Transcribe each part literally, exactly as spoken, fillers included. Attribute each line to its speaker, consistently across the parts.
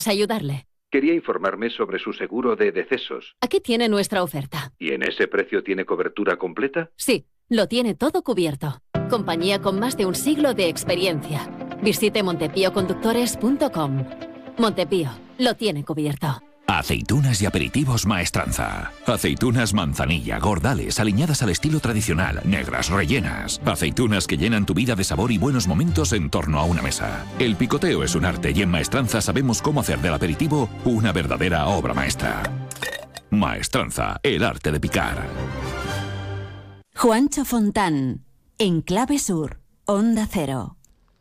Speaker 1: ayudarle.
Speaker 2: Quería informarme sobre su seguro de decesos.
Speaker 1: Aquí tiene nuestra oferta.
Speaker 2: ¿Y en ese precio tiene cobertura completa?
Speaker 1: Sí, lo tiene todo cubierto. Compañía con más de un siglo de experiencia. Visite montepío conductores punto com. Montepío, lo tiene cubierto.
Speaker 3: Aceitunas y aperitivos Maestranza. Aceitunas manzanilla, gordales, aliñadas al estilo tradicional, negras, rellenas. Aceitunas que llenan tu vida de sabor y buenos momentos en torno a una mesa. El picoteo es un arte y en Maestranza sabemos cómo hacer del aperitivo una verdadera obra maestra. Maestranza, el arte de picar.
Speaker 4: Juancho Fontán, en Clave Sur, Onda Cero.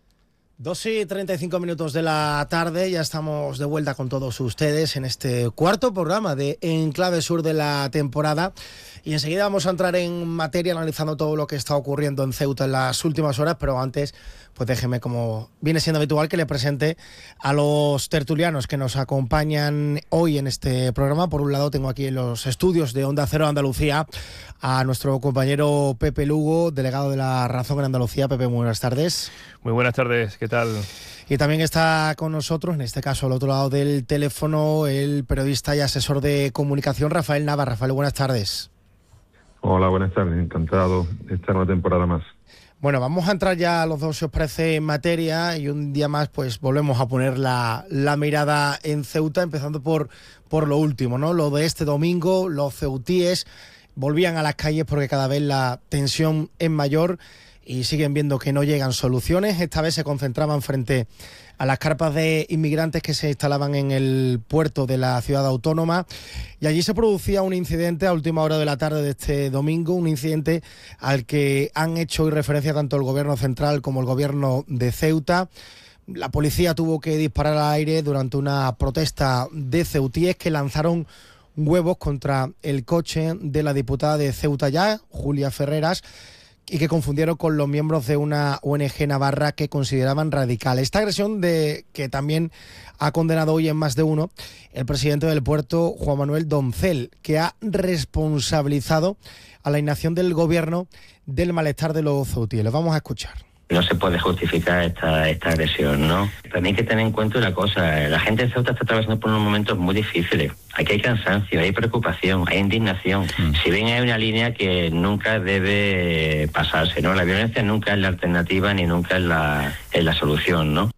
Speaker 5: dos y treinta y cinco minutos de la tarde, ya estamos de vuelta con todos ustedes en este cuarto programa de En Clave Sur de la temporada, y enseguida vamos a entrar en materia analizando todo lo que está ocurriendo en Ceuta en las últimas horas, pero antes, pues déjeme, como viene siendo habitual, que le presente a los tertulianos que nos acompañan hoy en este programa. Por un lado tengo aquí en los estudios de Onda Cero Andalucía a nuestro compañero Pepe Lugo, delegado de La Razón en Andalucía. Pepe, muy buenas tardes.
Speaker 6: Muy buenas tardes, ¿qué tal?
Speaker 5: Y también está con nosotros, en este caso al otro lado del teléfono, el periodista y asesor de comunicación Rafael Nava. Rafael, buenas tardes.
Speaker 7: Hola, buenas tardes, encantado de estar una temporada más.
Speaker 5: Bueno, vamos a entrar ya los dos, si os parece, en materia, y un día más pues volvemos a poner la, la mirada en Ceuta, empezando por, por lo último, ¿no? Lo de este domingo, los ceutíes volvían a las calles porque cada vez la tensión es mayor y siguen viendo que no llegan soluciones. Esta vez se concentraban frente a las carpas de inmigrantes que se instalaban en el puerto de la ciudad autónoma, y allí se producía un incidente a última hora de la tarde de este domingo, un incidente al que han hecho hoy referencia tanto el gobierno central como el gobierno de Ceuta. La policía tuvo que disparar al aire durante una protesta de ceutíes que lanzaron huevos contra el coche de la diputada de Ceuta Ya, Julia Ferreras, y que confundieron con los miembros de una O N G navarra que consideraban radical. Esta agresión, de que también ha condenado hoy en más de uno el presidente del puerto, Juan Manuel Doncel, que ha responsabilizado a la inacción del gobierno del malestar de los ceutíes. Los vamos a escuchar.
Speaker 8: No se puede justificar esta, esta agresión, ¿no? También hay que tener en cuenta una cosa, la gente de Ceuta está atravesando por unos momentos muy difíciles. Aquí hay cansancio, hay preocupación, hay indignación. Mm. Si bien hay una línea que nunca debe pasarse, ¿no? La violencia nunca es la alternativa ni nunca es la, es la solución, ¿no?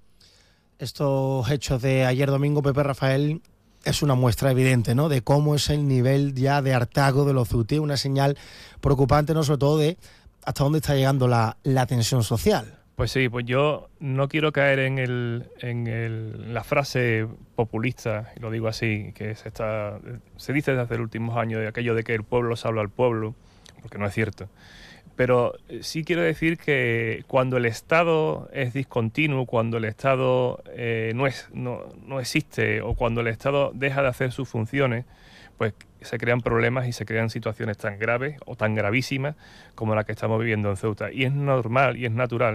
Speaker 5: Estos hechos de ayer domingo, Pepe, Rafael, es una muestra evidente, ¿no?, de cómo es el nivel ya de hartazgo de los ceutíes, una señal preocupante, ¿no?, sobre todo de hasta dónde está llegando la, la tensión social.
Speaker 6: Pues sí, pues yo no quiero caer en el, en el, la frase populista, y lo digo así, que se, está, se dice desde los últimos años, de aquello de que el pueblo se habla al pueblo, porque no es cierto. Pero sí quiero decir que cuando el Estado es discontinuo, cuando el Estado eh, no, es, no, no existe, o cuando el Estado deja de hacer sus funciones, pues se crean problemas y se crean situaciones tan graves o tan gravísimas como la que estamos viviendo en Ceuta. Y es normal y es natural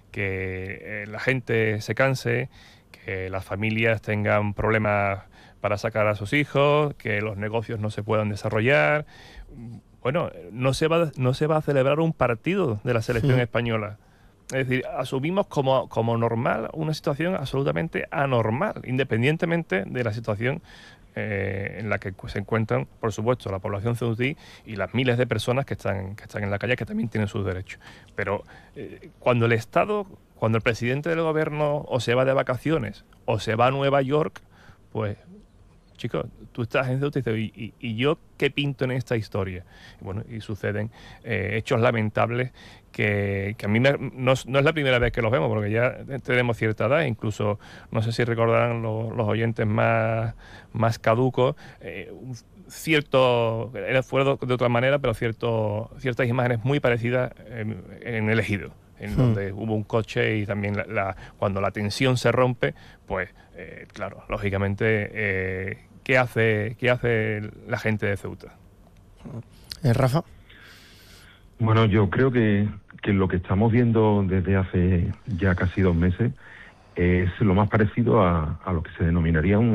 Speaker 6: que eh, la gente se canse, que las familias tengan problemas para sacar a sus hijos, que los negocios no se puedan desarrollar. Bueno, no se va, no se va a celebrar un partido de la selección sí. española. Es decir, asumimos como, como normal una situación absolutamente anormal, independientemente de la situación eh, en la que se encuentran, por supuesto, la población ceutí y las miles de personas que están, que están en la calle, que también tienen sus derechos. Pero eh, cuando el Estado, cuando el presidente del gobierno o se va de vacaciones o se va a Nueva York, pues, chicos, tú estás en Ceuta y dices, ¿y, y, y yo qué pinto en esta historia? Y bueno, y suceden eh, hechos lamentables que, que a mí me, no, no es la primera vez que los vemos, porque ya tenemos cierta edad, incluso, no sé si recordarán los, los oyentes más, más caducos, eh, un cierto, fue de otra manera, pero cierto, ciertas imágenes muy parecidas en, en el Ejido, en hmm. donde hubo un coche y también la, la, cuando la tensión se rompe, pues eh, claro, lógicamente, eh, ¿qué hace, qué hace la gente de Ceuta?
Speaker 5: ¿Eh, Rafa?
Speaker 7: Bueno, yo creo que, que lo que estamos viendo desde hace ya casi dos meses es lo más parecido a, a lo que se denominaría un